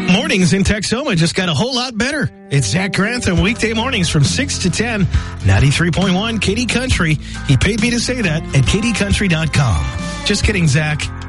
Mornings in Texoma just got a whole lot better. It's Zach Grantham, weekday mornings from 6 to 10, 93.1 Katy Country. He paid me to say that at katycountry.com. Just kidding, Zach.